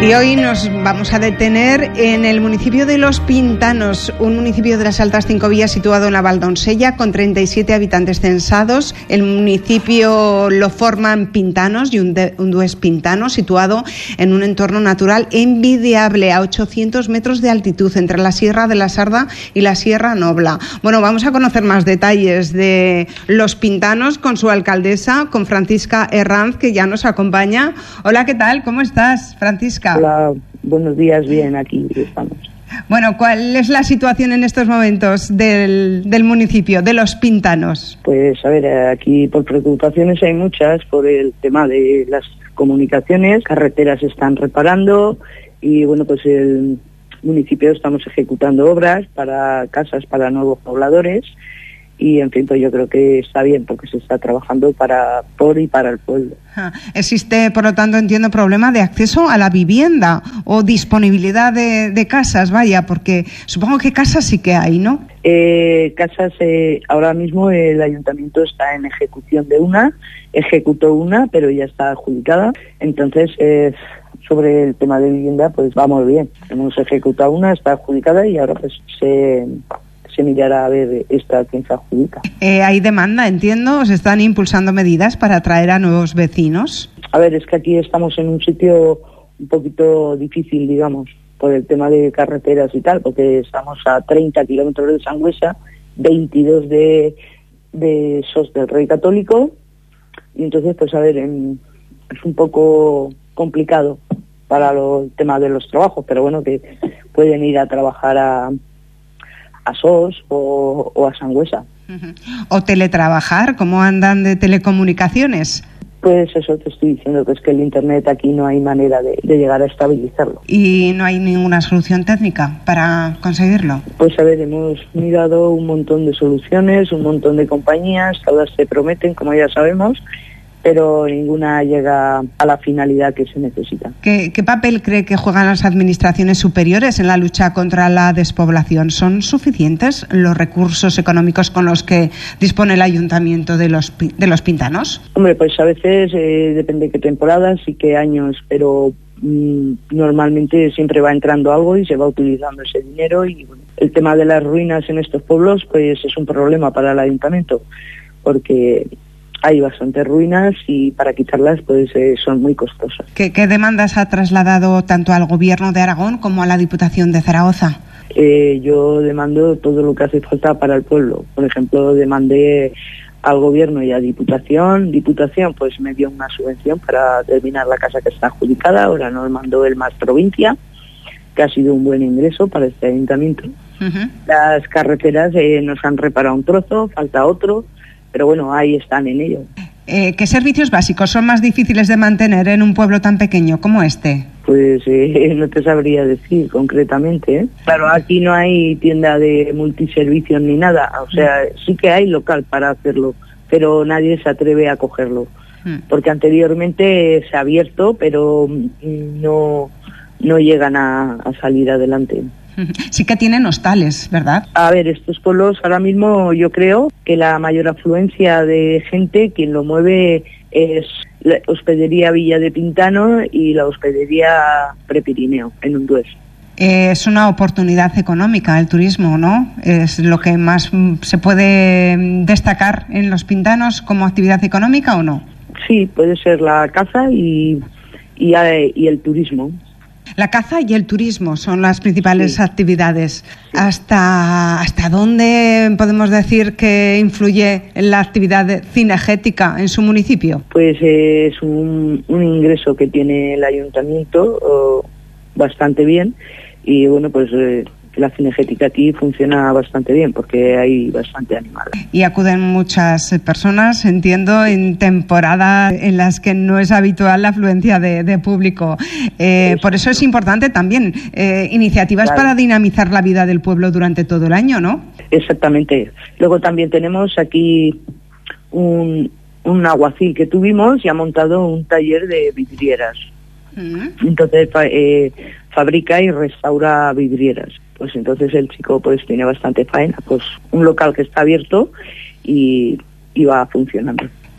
Y hoy nos vamos a detener en el municipio de Los Pintanos, un municipio de las Altas Cinco Vías situado en la Valdonsella, con 37 habitantes censados. El municipio lo forman pintanos y un dues pintano, situado en un entorno natural envidiable a 800 metros de altitud entre la Sierra de la Sarda y la Sierra Nobla. Bueno, vamos a conocer más detalles de Los Pintanos con su alcaldesa, con Francisca Herranz, que ya nos acompaña. Hola, ¿qué tal? ¿Cómo estás, Francisca? Hola, buenos días, bien, aquí estamos. Bueno, ¿cuál es la situación en estos momentos del municipio, de Los Pintanos? Pues a ver, aquí por preocupaciones hay muchas por el tema de las comunicaciones, carreteras se están reparando y bueno, pues el municipio estamos ejecutando obras para casas para nuevos pobladores. Y, en fin, pues yo creo que está bien porque se está trabajando por y para el pueblo. Existe, por lo tanto, entiendo, problema de acceso a la vivienda o disponibilidad de casas, vaya, porque supongo que casas sí que hay, ¿no? Casas, ahora mismo el ayuntamiento está en ejecución de ejecutó una, pero ya está adjudicada. Entonces, sobre el tema de vivienda, pues vamos bien. Hemos ejecutado una, está adjudicada y ahora pues se mirará a ver esta quién se adjudica. Hay demanda, entiendo, ¿os están impulsando medidas para atraer a nuevos vecinos? A ver, es que aquí estamos en un sitio un poquito difícil, digamos, por el tema de carreteras y tal, porque estamos a 30 kilómetros de Sangüesa, 22 de Sos del Rey Católico, y entonces, pues a ver, es un poco complicado para el tema de los trabajos, pero bueno, que pueden ir a trabajar a SOS o a Sangüesa. O teletrabajar, ¿cómo andan de telecomunicaciones? Pues eso te estoy diciendo, que es que el internet aquí no hay manera de llegar a estabilizarlo. ¿Y no hay ninguna solución técnica para conseguirlo? Pues a ver, hemos mirado un montón de soluciones, un montón de compañías, todas se prometen, como ya sabemos, pero ninguna llega a la finalidad que se necesita. ¿Qué papel cree que juegan las administraciones superiores en la lucha contra la despoblación? ¿Son suficientes los recursos económicos con los que dispone el ayuntamiento de los Pintanos? Hombre, pues a veces depende de qué temporadas y qué años, pero normalmente siempre va entrando algo y se va utilizando ese dinero. Y bueno, el tema de las ruinas en estos pueblos pues es un problema para el ayuntamiento, porque hay bastantes ruinas y para quitarlas pues son muy costosas. ¿Qué demandas ha trasladado tanto al Gobierno de Aragón como a la Diputación de Zaragoza? Yo demando todo lo que hace falta para el pueblo. Por ejemplo, demandé al Gobierno y a Diputación. Diputación pues me dio una subvención para terminar la casa que está adjudicada. Ahora nos mandó el Más Provincia, que ha sido un buen ingreso para este ayuntamiento. Las carreteras nos han reparado un trozo, falta otro, pero bueno, ahí están en ello. ¿Qué servicios básicos son más difíciles de mantener en un pueblo tan pequeño como este? Pues no te sabría decir concretamente. Claro, aquí no hay tienda de multiservicios ni nada. O sea, sí que hay local para hacerlo, pero nadie se atreve a cogerlo. Porque anteriormente se ha abierto, pero no llegan a salir adelante. Sí que tienen hostales, ¿verdad? A ver, estos pueblos ahora mismo yo creo que la mayor afluencia de gente, quien lo mueve es la hospedería Villa de Pintano y la hospedería Prepirineo, en Undués. Es una oportunidad económica el turismo, ¿no? Es lo que más se puede destacar en Los Pintanos como actividad económica, ¿o no? Sí, puede ser la caza y el turismo. La caza y el turismo son las principales actividades. Sí. ¿Hasta dónde podemos decir que influye la actividad cinegética en su municipio? Pues es un ingreso que tiene el ayuntamiento bastante bien y bueno, pues la cinegética aquí funciona bastante bien porque hay bastante animal. Y acuden muchas personas, entiendo, en temporadas en las que no es habitual la afluencia de público. Por eso es importante también iniciativas para dinamizar la vida del pueblo durante todo el año, ¿no? Exactamente. Luego también tenemos aquí un alguacil que tuvimos y ha montado un taller de vidrieras. Entonces fabrica y restaura vidrieras. Pues entonces el chico pues tiene bastante faena. Pues un local que está abierto y va funcionando.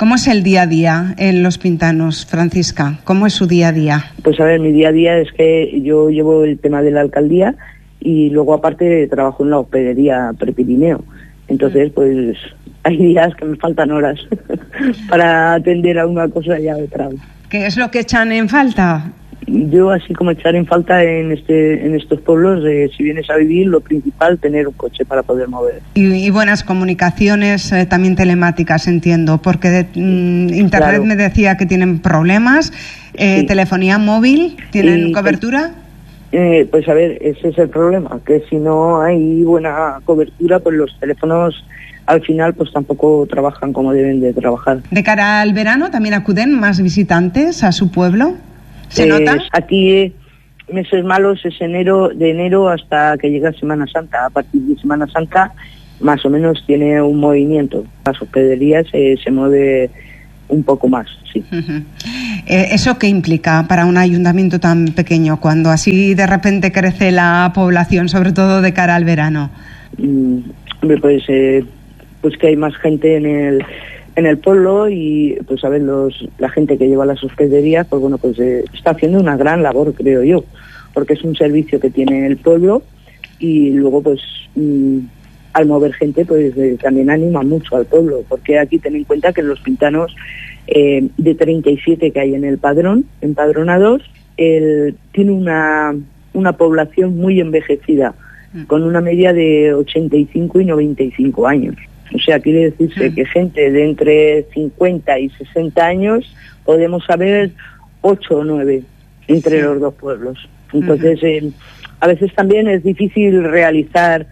¿Cómo es el día a día en Los Pintanos, Francisca? ¿Cómo es su día a día? Pues a ver, mi día a día es que yo llevo el tema de la alcaldía y luego aparte trabajo en la hospedería Prepirineo. Entonces, pues hay días que me faltan horas para atender a una cosa y a otra. ¿Qué es lo que echan en falta? Yo, así como echar en falta en estos pueblos, si vienes a vivir, lo principal, tener un coche para poder mover. Y buenas comunicaciones, también telemáticas, entiendo, porque Internet claro. Me decía que tienen problemas. Sí. ¿Telefonía móvil? ¿Tienen cobertura? Pues a ver, ese es el problema, que si no hay buena cobertura, pues los teléfonos al final pues tampoco trabajan como deben de trabajar. ¿De cara al verano también acuden más visitantes a su pueblo? ¿Se nota? Aquí meses malos es de enero hasta que llega Semana Santa. A partir de Semana Santa más o menos tiene un movimiento. Las hospederías se mueve un poco más, sí. Uh-huh. ¿Eso qué implica para un ayuntamiento tan pequeño cuando así de repente crece la población, sobre todo de cara al verano? Hombre, pues que hay más gente en el pueblo y pues a ver, la gente que lleva las hospederías, pues bueno, pues está haciendo una gran labor, creo yo, porque es un servicio que tiene el pueblo y luego pues al mover gente pues también anima mucho al pueblo, porque aquí ten en cuenta que en Los Pintanos de 37 que hay en el padrón, empadronados, tiene una población muy envejecida, con una media de 85 y 95 años. O sea, quiere decirse que gente de entre 50 y 60 años podemos saber 8 o 9 entre los dos pueblos. Entonces, a veces también es difícil realizar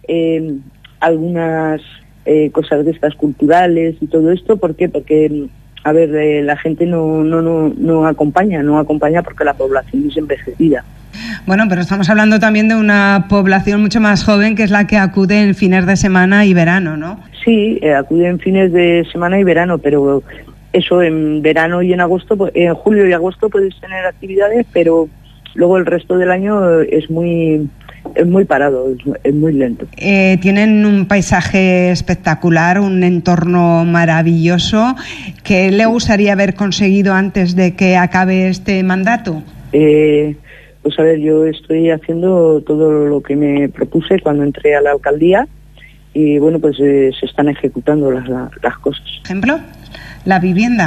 algunas cosas de estas culturales y todo esto. ¿Por qué? Porque, a ver, la gente no acompaña porque la población es envejecida. Bueno, pero estamos hablando también de una población mucho más joven, que es la que acude en fines de semana y verano, ¿no? Sí, acude en fines de semana y verano, pero eso en verano y en agosto, en julio y agosto puedes tener actividades, pero luego el resto del año es muy parado, es muy lento. Tienen un paisaje espectacular, un entorno maravilloso. ¿Qué le gustaría haber conseguido antes de que acabe este mandato? Pues a ver, yo estoy haciendo todo lo que me propuse cuando entré a la alcaldía y bueno, pues se están ejecutando las cosas. ¿Ejemplo? ¿La vivienda?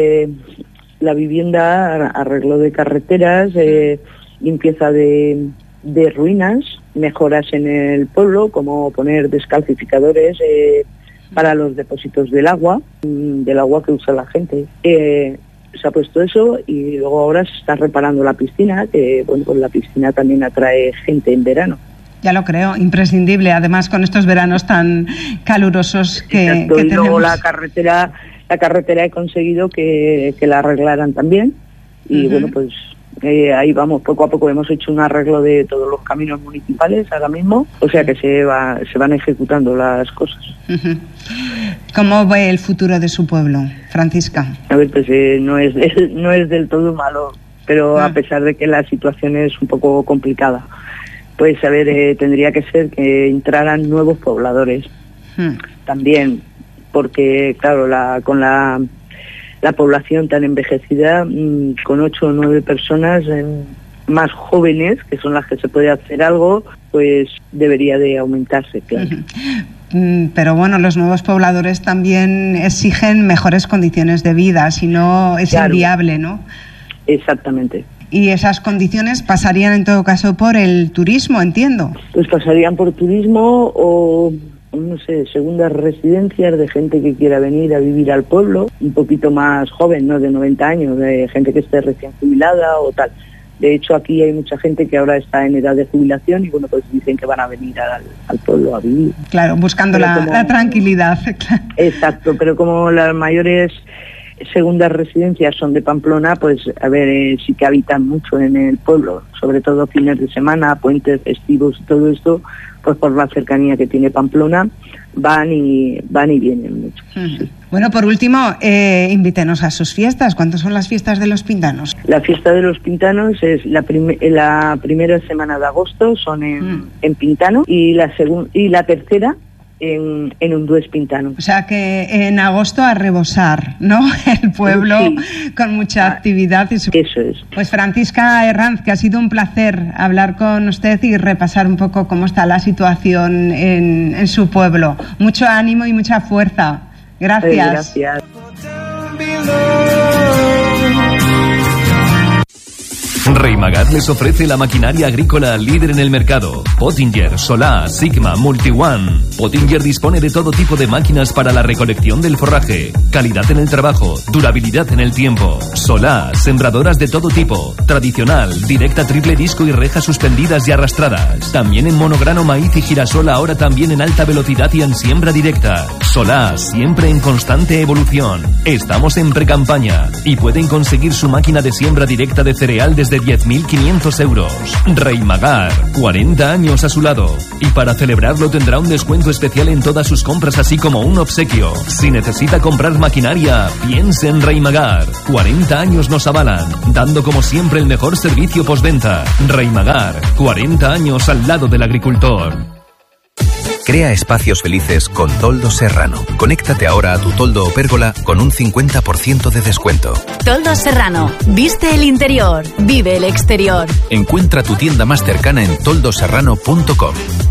La vivienda, arreglo de carreteras, limpieza de ruinas, mejoras en el pueblo, como poner descalcificadores para los depósitos del agua que usa la gente. Se ha puesto eso y luego ahora se está reparando la piscina, que bueno, pues la piscina también atrae gente en verano. Ya lo creo, imprescindible, además con estos veranos tan calurosos que Exacto, y tenemos. luego la carretera he conseguido que la arreglaran también y bueno, pues ahí vamos, poco a poco hemos hecho un arreglo de todos los caminos municipales ahora mismo, o sea que se van ejecutando las cosas. ¿Cómo ve el futuro de su pueblo, Francisca? A ver, pues no es del todo malo, pero a pesar de que la situación es un poco complicada, pues a ver, tendría que ser que entraran nuevos pobladores también, porque claro, con la población tan envejecida, con 8 o 9 personas más jóvenes, que son las que se puede hacer algo, pues debería de aumentarse, claro. Pero bueno, los nuevos pobladores también exigen mejores condiciones de vida, si no es inviable, ¿no? Exactamente. Y esas condiciones pasarían en todo caso por el turismo, entiendo. Pues pasarían por turismo o, no sé, segundas residencias de gente que quiera venir a vivir al pueblo, un poquito más joven, no de 90 años, de gente que esté recién jubilada o tal. De hecho, aquí hay mucha gente que ahora está en edad de jubilación y bueno, pues dicen que van a venir al pueblo a vivir. Claro, buscando la tranquilidad. Exacto, pero como las mayores segundas residencias son de Pamplona, pues a ver, sí que habitan mucho en el pueblo, sobre todo fines de semana, puentes festivos y todo esto, pues por la cercanía que tiene Pamplona, van y vienen mucho. Sí. Bueno, por último, invítenos a sus fiestas. ¿Cuántas son las fiestas de Los Pintanos? La fiesta de Los Pintanos es la primera semana de agosto, son en Pintano, y la tercera en Undués Pintano. O sea que en agosto a rebosar, ¿no? El pueblo sí, con mucha actividad. Eso es. Pues Francisca Herranz, que ha sido un placer hablar con usted y repasar un poco cómo está la situación en su pueblo. Mucho ánimo y mucha fuerza. Gracias. Gracias. Reimagat les ofrece la maquinaria agrícola líder en el mercado. Pottinger, Solá, Sigma, MultiOne. Pottinger dispone de todo tipo de máquinas para la recolección del forraje. Calidad en el trabajo, durabilidad en el tiempo. Solá, sembradoras de todo tipo. Tradicional, directa, triple disco y rejas suspendidas y arrastradas. También en monograno, maíz y girasol, ahora también en alta velocidad y en siembra directa. Solá, siempre en constante evolución. Estamos en precampaña y pueden conseguir su máquina de siembra directa de cereal desde 10.500 euros. Reimagar, 40 años a su lado. Y para celebrarlo tendrá un descuento especial en todas sus compras, así como un obsequio. Si necesita comprar maquinaria, piense en Reimagar. 40 años nos avalan, dando como siempre el mejor servicio postventa. Reimagar, 40 años al lado del agricultor. Crea espacios felices con Toldos Serrano. Conéctate ahora a tu toldo o pérgola con un 50% de descuento. Toldos Serrano. Viste el interior, vive el exterior. Encuentra tu tienda más cercana en toldoserrano.com.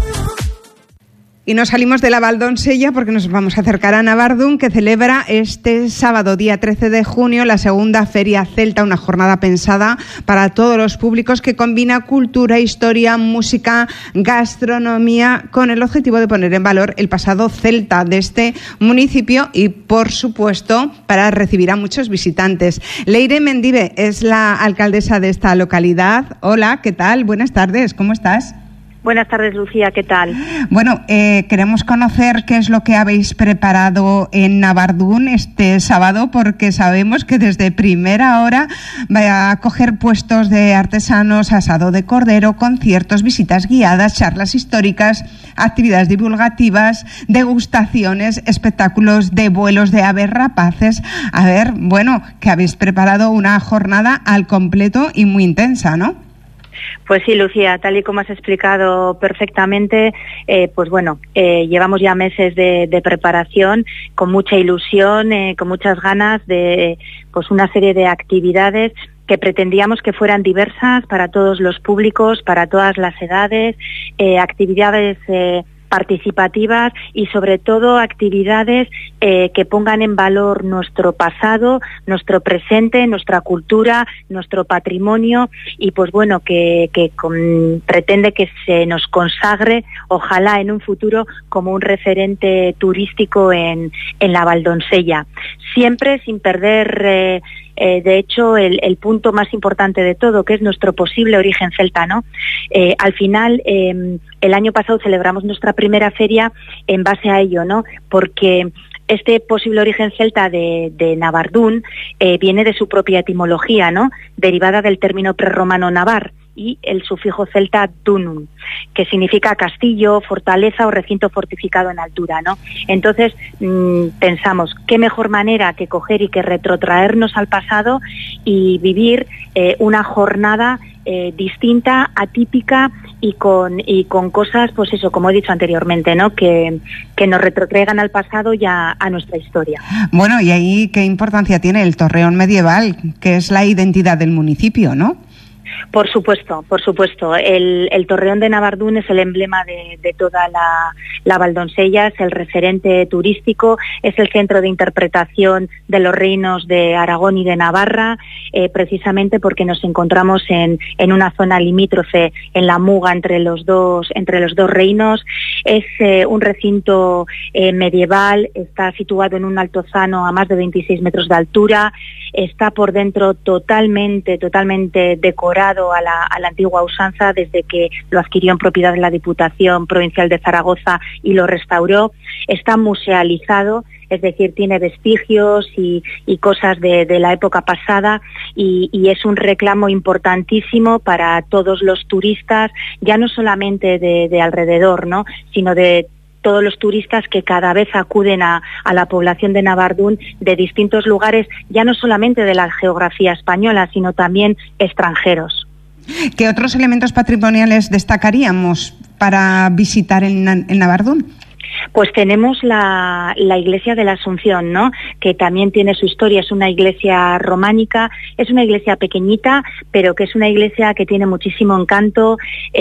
Y nos salimos de la Valdonsella porque nos vamos a acercar a Navardún, que celebra este sábado, día 13 de junio, la segunda Feria Celta, una jornada pensada para todos los públicos que combina cultura, historia, música, gastronomía, con el objetivo de poner en valor el pasado celta de este municipio y, por supuesto, para recibir a muchos visitantes. Leire Mendive es la alcaldesa de esta localidad. Hola, ¿qué tal? Buenas tardes, ¿cómo estás? Buenas tardes, Lucía, ¿qué tal? Bueno, queremos conocer qué es lo que habéis preparado en Navardún este sábado, porque sabemos que desde primera hora va a coger puestos de artesanos, asado de cordero, conciertos, visitas guiadas, charlas históricas, actividades divulgativas, degustaciones, espectáculos de vuelos de aves rapaces. A ver, bueno, que habéis preparado una jornada al completo y muy intensa, ¿no? Pues sí, Lucía, tal y como has explicado perfectamente, pues bueno, llevamos ya meses de preparación, con mucha ilusión, con muchas ganas de pues una serie de actividades que pretendíamos que fueran diversas para todos los públicos, para todas las edades, actividades participativas y sobre todo actividades que pongan en valor nuestro pasado, nuestro presente, nuestra cultura, nuestro patrimonio y pues bueno, que pretende que se nos consagre, ojalá en un futuro, como un referente turístico en la Valdonsella. Siempre sin perder de hecho el punto más importante de todo, que es nuestro posible origen celta, ¿no? Al final, el año pasado celebramos nuestra primera feria en base a ello, ¿no? Porque este posible origen celta de Navardún viene de su propia etimología, ¿no? Derivada del término prerromano navar y el sufijo celta dunum, que significa castillo, fortaleza o recinto fortificado en altura, ¿no? Entonces pensamos qué mejor manera que coger y que retrotraernos al pasado y vivir una jornada distinta, atípica y con cosas, pues eso, como he dicho anteriormente, ¿no? Que nos retrotraigan al pasado y a nuestra historia. Bueno, y ahí qué importancia tiene el torreón medieval, que es la identidad del municipio, ¿no? Por supuesto. El Torreón de Navardún es el emblema de toda la Valdonsella, es el referente turístico, es el centro de interpretación de los reinos de Aragón y de Navarra, precisamente porque nos encontramos en una zona limítrofe, en la muga entre los dos reinos. Es un recinto medieval, está situado en un altozano a más de 26 metros de altura, está por dentro totalmente decorado a la antigua usanza desde que lo adquirió en propiedad de la Diputación Provincial de Zaragoza y lo restauró. Está musealizado, es decir, tiene vestigios y cosas de la época pasada y es un reclamo importantísimo para todos los turistas, ya no solamente de alrededor, ¿no?, sino de todos los turistas que cada vez acuden a la población de Navardún de distintos lugares, ya no solamente de la geografía española, sino también extranjeros. ¿Qué otros elementos patrimoniales destacaríamos para visitar en Navardún? Pues tenemos la iglesia de la Asunción, ¿no? Que también tiene su historia, es una iglesia románica, es una iglesia pequeñita, pero que es una iglesia que tiene muchísimo encanto,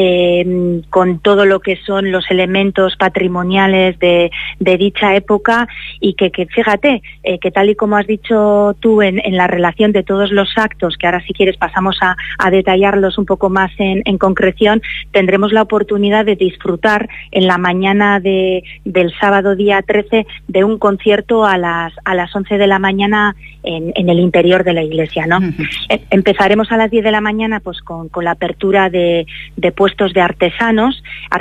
con todo lo que son los elementos patrimoniales de dicha época, y que fíjate, que tal y como has dicho tú en la relación de todos los actos, que ahora si quieres pasamos a detallarlos un poco más en concreción, tendremos la oportunidad de disfrutar en la mañana del sábado día 13 de un concierto a las 11 de la mañana en el interior de la iglesia, ¿no? Empezaremos a las 10 de la mañana pues con la apertura de puestos de artesanos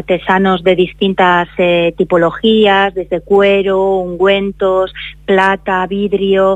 de distintas tipologías, desde cuero, ungüentos, plata, vidrio,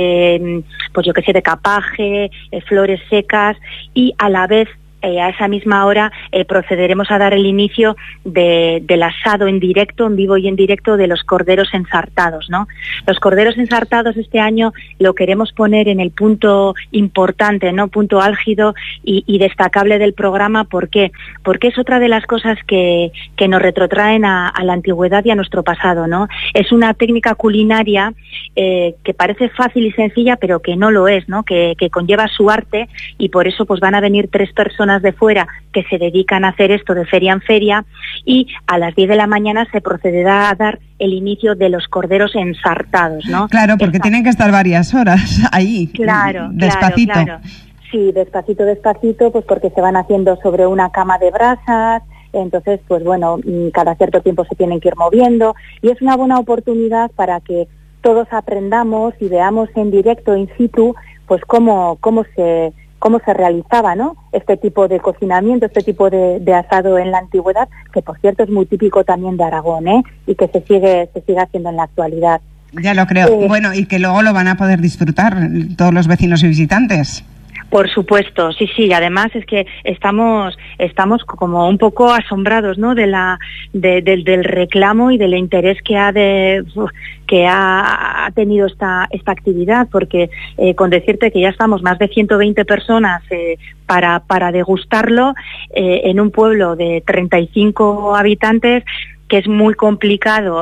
pues yo que sé, de capaje, flores secas, y a la vez a esa misma hora procederemos a dar el inicio del asado en directo, en vivo y en directo, de los corderos ensartados, ¿no? Los corderos ensartados este año lo queremos poner en el punto importante, ¿no? Punto álgido y destacable del programa. ¿Por qué? Porque es otra de las cosas que nos retrotraen a la antigüedad y a nuestro pasado, ¿no? Es una técnica culinaria que parece fácil y sencilla, pero que no lo es, ¿no? Que conlleva su arte, y por eso pues van a venir 3 personas de fuera que se dedican a hacer esto de feria en feria, y a las 10 de la mañana se procederá a dar el inicio de los corderos ensartados, ¿no? Claro, porque tienen que estar varias horas ahí, despacito. Claro. Sí, despacito, pues porque se van haciendo sobre una cama de brasas. Entonces, pues bueno, cada cierto tiempo se tienen que ir moviendo, y es una buena oportunidad para que todos aprendamos y veamos en directo, in situ, pues cómo se realizaba, ¿no? Este tipo de cocinamiento, este tipo de asado en la antigüedad, que por cierto es muy típico también de Aragón, y que se sigue haciendo en la actualidad. Ya lo creo. Bueno, y que luego lo van a poder disfrutar todos los vecinos y visitantes. Por supuesto, sí. Además es que estamos como un poco asombrados, ¿no? Del reclamo y del interés que ha tenido esta actividad, porque con decirte que ya estamos más de 120 personas para degustarlo en un pueblo de 35 habitantes, que es muy complicado,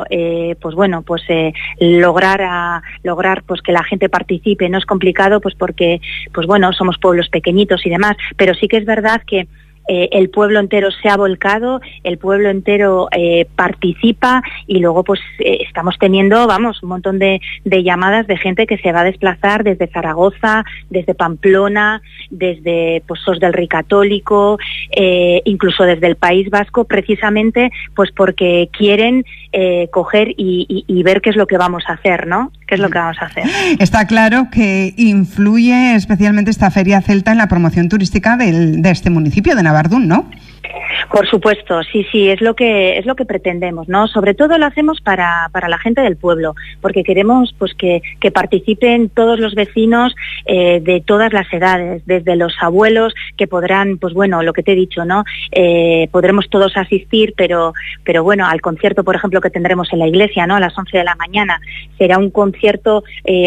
lograr pues que la gente participe. No es complicado, pues porque, pues bueno, somos pueblos pequeñitos y demás, pero sí que es verdad que el pueblo entero se ha volcado, el pueblo entero participa, y luego pues estamos teniendo, un montón de llamadas de gente que se va a desplazar desde Zaragoza, desde Pamplona, desde pues Sos del Rey Católico, incluso desde el País Vasco, precisamente pues porque quieren coger y ver qué es lo que vamos a hacer, ¿no? ¿Qué es lo que vamos a hacer? Está claro que influye especialmente esta Feria Celta en la promoción turística de este municipio de Navardún, ¿no? Por supuesto, sí, es lo que pretendemos, ¿no? Sobre todo lo hacemos para la gente del pueblo, porque queremos pues que participen todos los vecinos de todas las edades, desde los abuelos, que podrán, pues bueno, lo que te he dicho, ¿no? Podremos todos asistir, pero bueno, al concierto, por ejemplo, que tendremos en la iglesia, ¿no? A las 11 de la mañana, será un concierto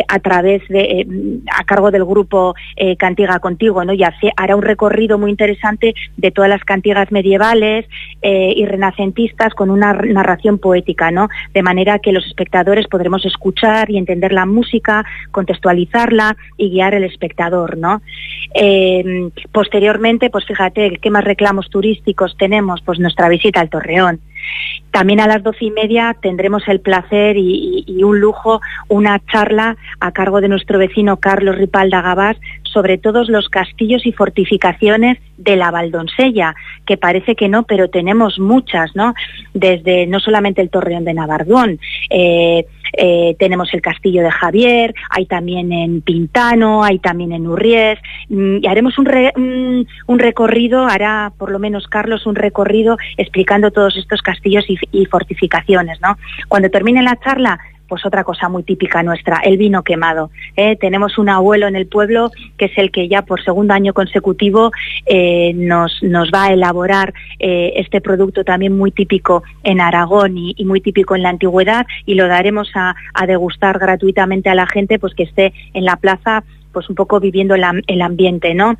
a cargo del grupo Cantiga Contigo, ¿no? Y hará un recorrido muy interesante de todas las cantigas medievales y renacentistas, con una narración poética, ¿no? De manera que los espectadores podremos escuchar y entender la música, contextualizarla y guiar el espectador, ¿no? Posteriormente, pues fíjate, ¿qué más reclamos turísticos tenemos? Pues nuestra visita al Torreón. También a las 12:30 tendremos el placer y un lujo, una charla a cargo de nuestro vecino Carlos Ripalda Gabás sobre todos los castillos y fortificaciones de la Valdonsella, que parece que no, pero tenemos muchas, ¿no? Desde no solamente el Torreón de Navardún, tenemos el Castillo de Javier, hay también en Pintano, hay también en Urriés, y haremos un recorrido, hará por lo menos Carlos un recorrido explicando todos estos castillos y fortificaciones, ¿no? Cuando termine la charla, pues otra cosa muy típica nuestra, el vino quemado. Tenemos un abuelo en el pueblo que es el que ya por segundo año consecutivo nos va a elaborar este producto también muy típico en Aragón y muy típico en la antigüedad, y lo daremos a degustar gratuitamente a la gente pues que esté en la plaza pues un poco viviendo el ambiente, ¿no?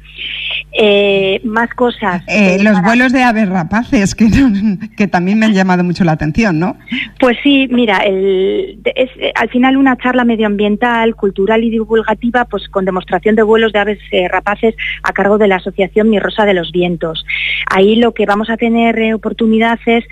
Más cosas. Los vuelos de aves rapaces, que también me han llamado mucho la atención, ¿no? Pues sí, mira, es al final una charla medioambiental, cultural y divulgativa, pues con demostración de vuelos de aves rapaces a cargo de la Asociación Mi Rosa de los Vientos. Ahí lo que vamos a tener oportunidad es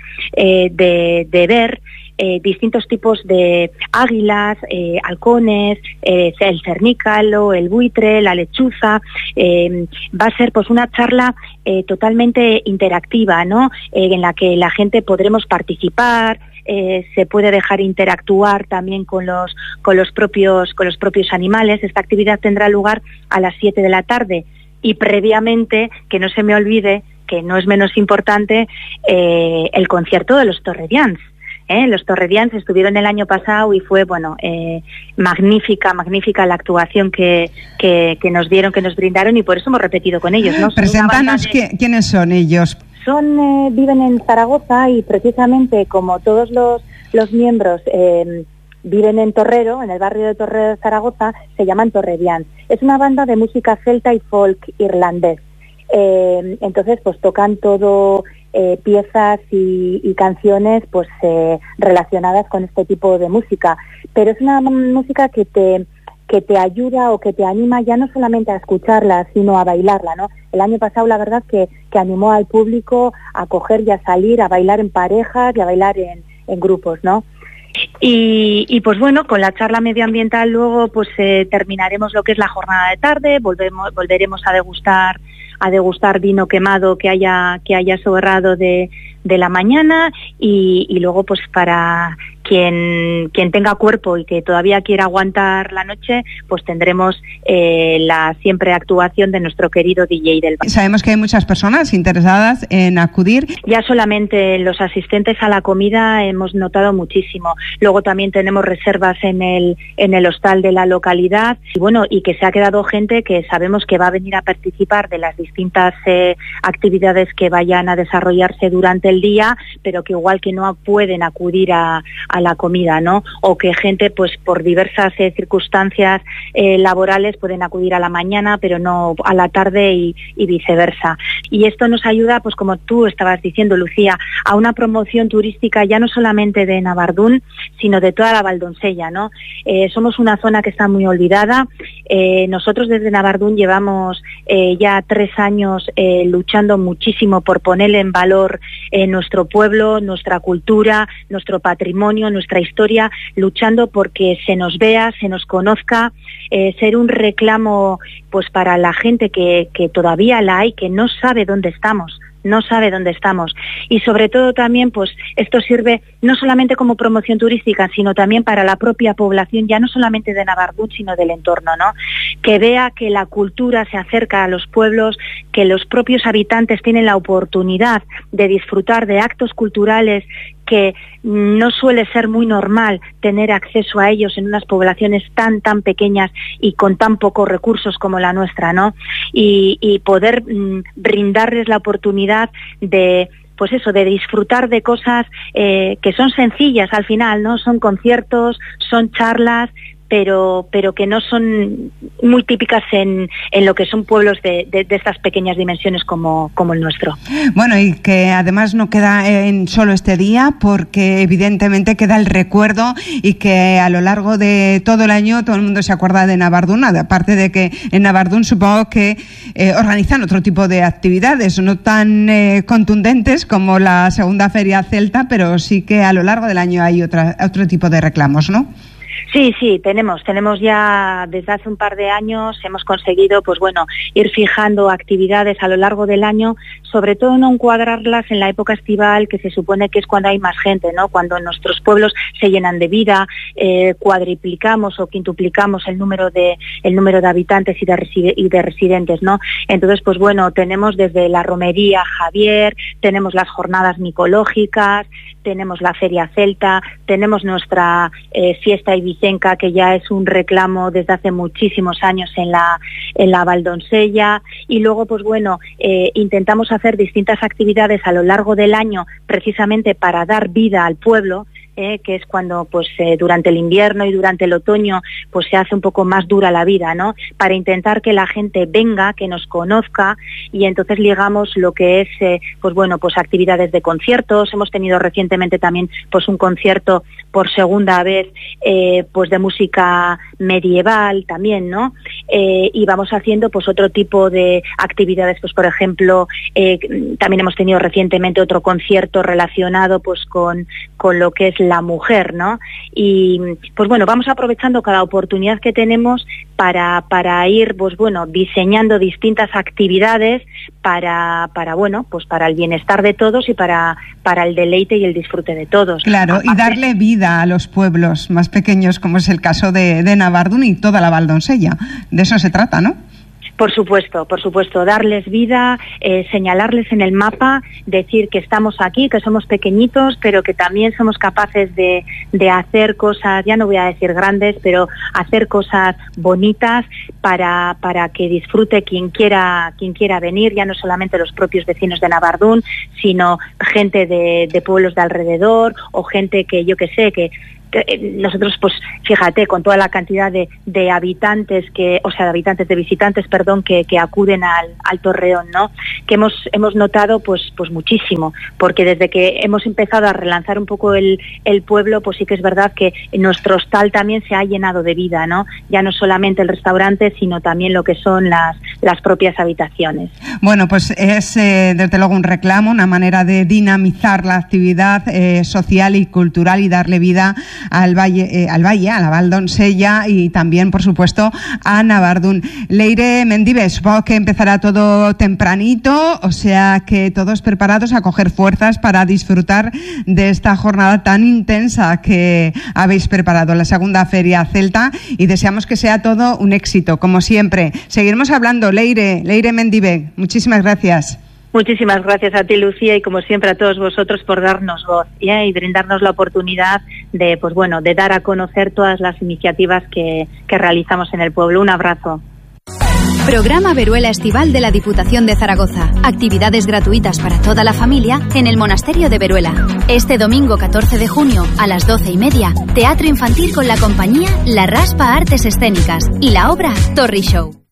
de ver distintos tipos de águilas, halcones, el cernícalo, el buitre, la lechuza. Va a ser pues una charla totalmente interactiva, ¿no? En la que la gente podremos participar. Se puede dejar interactuar también con los propios animales. Esta actividad tendrá lugar a las 7 de la tarde y previamente, que no se me olvide, que no es menos importante, el concierto de los Torredians. Los Torredians estuvieron el año pasado y fue, magnífica la actuación que nos dieron, que nos brindaron, y por eso hemos repetido con ellos, ¿no? Preséntanos quiénes son ellos. Viven en Zaragoza y precisamente como todos los miembros viven en Torrero, en el barrio de Torrero de Zaragoza, se llaman Torredians. Es una banda de música celta y folk irlandés. Entonces, pues tocan todo piezas y canciones pues relacionadas con este tipo de música, pero es una música que te ayuda o que te anima ya no solamente a escucharla, sino a bailarla, ¿no? El año pasado la verdad que animó al público a coger y a salir, a bailar en parejas y a bailar en grupos, ¿no? Y pues bueno, con la charla medioambiental luego pues terminaremos lo que es la jornada de tarde, volveremos a degustar vino quemado que haya sobrado de la mañana y luego pues para quien tenga cuerpo y que todavía quiera aguantar la noche, pues tendremos la siempre actuación de nuestro querido DJ del bar. Sabemos que hay muchas personas interesadas en acudir. Ya solamente los asistentes a la comida hemos notado muchísimo. Luego también tenemos reservas en el hostal de la localidad y que se ha quedado gente que sabemos que va a venir a participar de las distintas actividades que vayan a desarrollarse durante el día, pero que igual que no pueden acudir a la comida, ¿no? O que gente, pues por diversas circunstancias laborales pueden acudir a la mañana, pero no a la tarde y viceversa. Y esto nos ayuda, pues como tú estabas diciendo, Lucía, a una promoción turística ya no solamente de Navardún, sino de toda la Valdonsella, ¿no? Somos una zona que está muy olvidada. Nosotros desde Navardún llevamos ya 3 años luchando muchísimo por poner en valor nuestro pueblo, nuestra cultura, nuestro patrimonio, nuestra historia, luchando porque se nos vea, se nos conozca, ser un reclamo pues para la gente que todavía la hay, que no sabe dónde estamos. Y sobre todo también pues esto sirve no solamente como promoción turística, sino también para la propia población, ya no solamente de Navardún, sino del entorno, ¿no? Que vea que la cultura se acerca a los pueblos, que los propios habitantes tienen la oportunidad de disfrutar de actos culturales que no suele ser muy normal tener acceso a ellos en unas poblaciones tan pequeñas y con tan pocos recursos como la nuestra, ¿no? Y poder brindarles la oportunidad de disfrutar de cosas que son sencillas al final, ¿no? Son conciertos, son charlas, pero que no son muy típicas en lo que son pueblos de estas pequeñas dimensiones como el nuestro. Bueno, y que además no queda en solo este día, porque evidentemente queda el recuerdo y que a lo largo de todo el año todo el mundo se acuerda de Navardún, aparte de que en Navardún supongo que organizan otro tipo de actividades, no tan contundentes como la segunda feria celta, pero sí que a lo largo del año hay otro tipo de reclamos, ¿no? Sí, tenemos ya desde hace un par de años hemos conseguido ir fijando actividades a lo largo del año, sobre todo no encuadrarlas en la época estival, que se supone que es cuando hay más gente, ¿no? Cuando nuestros pueblos se llenan de vida, cuadriplicamos o quintuplicamos el número de habitantes y de residentes, ¿no? Entonces, tenemos desde la romería Javier, tenemos las jornadas micológicas, tenemos la feria celta, tenemos nuestra fiesta ibicenca, que ya es un reclamo desde hace muchísimos años en la Valdonsella, y luego intentamos hacer distintas actividades a lo largo del año precisamente para dar vida al pueblo. que es cuando pues durante el invierno y durante el otoño pues se hace un poco más dura la vida, ¿no? Para intentar que la gente venga, que nos conozca, y entonces ligamos lo que es pues actividades de conciertos. Hemos tenido recientemente también pues un concierto por segunda vez pues de música medieval también, ¿no? Y vamos haciendo pues otro tipo de actividades, pues por ejemplo también hemos tenido recientemente otro concierto relacionado pues con lo que es la mujer, ¿no? Y pues vamos aprovechando cada oportunidad que tenemos para ir pues diseñando distintas actividades para el bienestar de todos y para el deleite y el disfrute de todos. Claro, aparte, y darle vida a los pueblos más pequeños, como es el caso de Navardún y toda la Valdonsella. De eso se trata, ¿no? Por supuesto, darles vida, señalarles en el mapa, decir que estamos aquí, que somos pequeñitos, pero que también somos capaces de hacer cosas, ya no voy a decir grandes, pero hacer cosas bonitas para que disfrute quien quiera venir, ya no solamente los propios vecinos de Navardún, sino gente de pueblos de alrededor o gente que yo que sé, que nosotros, pues fíjate, con toda la cantidad de visitantes que acuden al Torreón, ¿no? Que hemos notado pues muchísimo, porque desde que hemos empezado a relanzar un poco el pueblo, pues sí que es verdad que nuestro hostal también se ha llenado de vida, ¿no? Ya no solamente el restaurante, sino también lo que son las propias habitaciones. Bueno, pues es desde luego un reclamo, una manera de dinamizar la actividad social y cultural y darle vida al valle, a la Valdonsella y también, por supuesto, a Navardún. Leire Mendive, supongo que empezará todo tempranito, o sea que todos preparados a coger fuerzas para disfrutar de esta jornada tan intensa que habéis preparado, la segunda Feria Celta, y deseamos que sea todo un éxito, como siempre. Seguiremos hablando, Leire Mendive, muchísimas gracias. Muchísimas gracias a ti, Lucía, y como siempre a todos vosotros por darnos voz y brindarnos la oportunidad de dar a conocer todas las iniciativas que realizamos en el pueblo. Un abrazo. Programa Veruela Estival de la Diputación de Zaragoza. Actividades gratuitas para toda la familia en el Monasterio de Veruela. Este domingo 14 de junio a las 12:30, teatro infantil con la compañía La Raspa Artes Escénicas y la obra Torri Show.